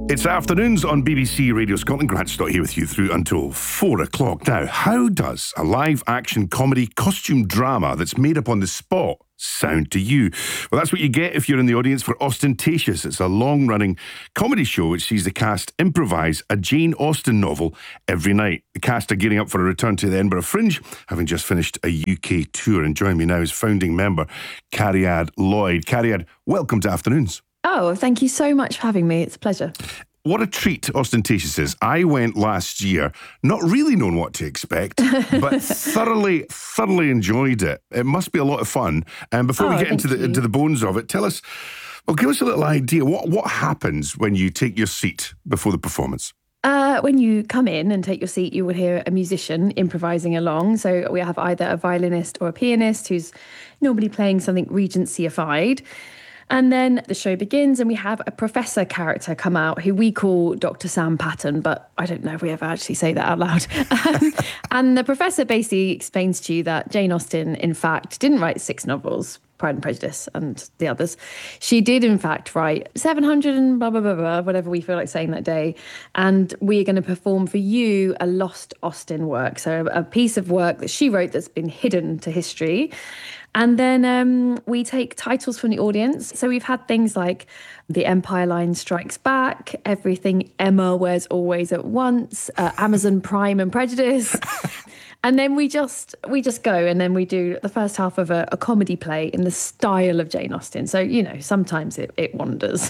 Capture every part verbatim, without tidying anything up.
It's afternoons on B B C Radio Scotland. Grant Stott here with you through until four o'clock. Now, how does a live-action comedy costume drama that's made up on the spot sound to you? Well, that's what you get if you're in the audience for Ostentatious. It's a long-running comedy show which sees the cast improvise a Jane Austen novel every night. The cast are gearing up for a return to the Edinburgh Fringe, having just finished a U K tour. And joining me now is founding member Cariad Lloyd. Cariad, welcome to Afternoons. Oh, thank you so much for having me. It's a pleasure. What a treat Ostentatious is. I went last year, not really knowing what to expect, but thoroughly, thoroughly enjoyed it. It must be a lot of fun. And before oh, we get into the, you. into the bones of it, tell us, well, give us a little idea. What, what happens when you take your seat before the performance? Uh, when you come in and take your seat, you will hear a musician improvising along. So we have either a violinist or a pianist who's normally playing something Regency-ified. And then the show begins and we have a professor character come out who we call Doctor Sam Patton, but I don't know if we ever actually say that out loud. um, and the professor basically explains to you that Jane Austen, in fact, didn't write six novels, Pride and Prejudice and the others. She did, in fact, write seven hundred and blah, blah, blah, blah, whatever we feel like saying that day. And we're going to perform for you a lost Austen work. So a piece of work that she wrote that's been hidden to history. And then um, we take titles from the audience. So we've had things like The Empire Line Strikes Back, Everything Emma Wears Always at Once, uh, Amazon Prime and Prejudice. And then we just we just go and then we do the first half of a, a comedy play in the style of Jane Austen. So, you know, sometimes it, it wanders,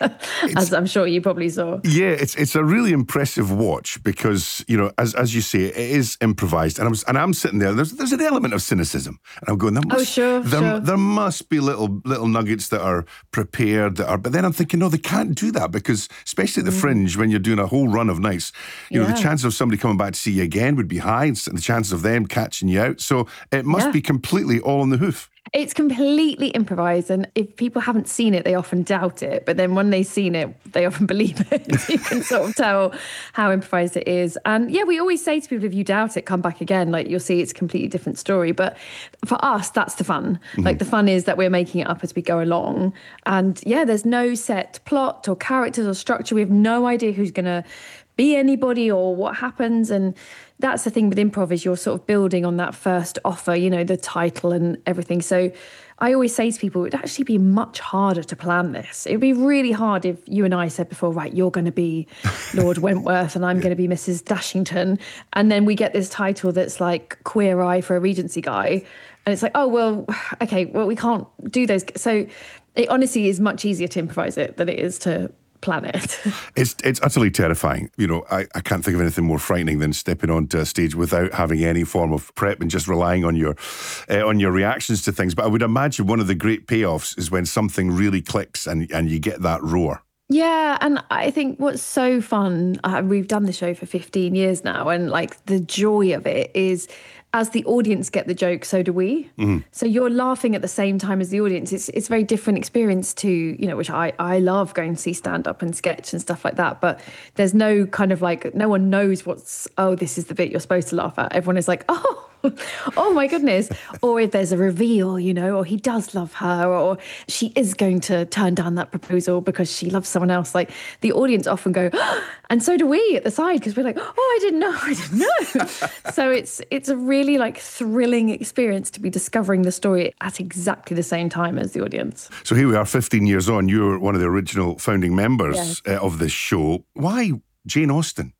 as I'm sure you probably saw. Yeah, it's it's a really impressive watch because, you know, as as you say, it is improvised. And I'm, and I'm sitting there, there's there's an element of cynicism. And I'm going, there must, oh, sure, there, sure. there must be little little nuggets that are prepared. that are. But then I'm thinking, no, they can't do that because, especially at the mm. Fringe, when you're doing a whole run of nights, you yeah. know, the chance of somebody coming back to see you again would be high. And the chance of them catching you out. So it must yeah. be completely all on the hoof. It's completely improvised. And if people haven't seen it, they often doubt it. But then when they've seen it, they often believe it. You can sort of tell how improvised it is. And yeah, we always say to people, if you doubt it, come back again. Like you'll see it's a completely different story. But for us, that's the fun. Mm-hmm. Like the fun is that we're making it up as we go along. And yeah, there's no set plot or characters or structure. We have no idea who's going to be anybody or what happens. And that's the thing with improv is you're sort of building on that first offer, you know, the title and everything. So I always say to people, it would actually be much harder to plan this. It would be really hard if you and I said before, right, you're going to be Lord Wentworth and I'm going to be Missus Dashington. And then we get this title that's like Queer Eye for a Regency guy. And it's like, oh, well, okay, well, we can't do those. So it honestly is much easier to improvise it than it is to plan it. It's it's utterly terrifying. You know, I, I can't think of anything more frightening than stepping onto a stage without having any form of prep and just relying on your uh, on your reactions to things. But I would imagine one of the great payoffs is when something really clicks and, and you get that roar. Yeah, and I think what's so fun, uh, we've done the show for fifteen years now, and like the joy of it is as the audience get the joke, so do we. Mm-hmm. So you're laughing at the same time as the audience. It's it's a very different experience to, you know, which I, I love going to see stand-up and sketch and stuff like that. But there's no kind of like, no one knows what's, oh, this is the bit you're supposed to laugh at. Everyone is like, oh, oh my goodness. Or if there's a reveal, you know, or he does love her, or she is going to turn down that proposal because she loves someone else. Like the audience often go, oh, and so do we at the side, because we're like, oh, I didn't know, I didn't know. So it's it's a really like thrilling experience to be discovering the story at exactly the same time as the audience. So here we are, fifteen years on. You're one of the original founding members yeah. uh, of this show. Why Jane Austen?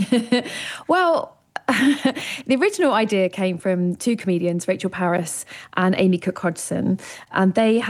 Well, the original idea came from two comedians, Rachel Parris and Amy Cook Hodgson, and they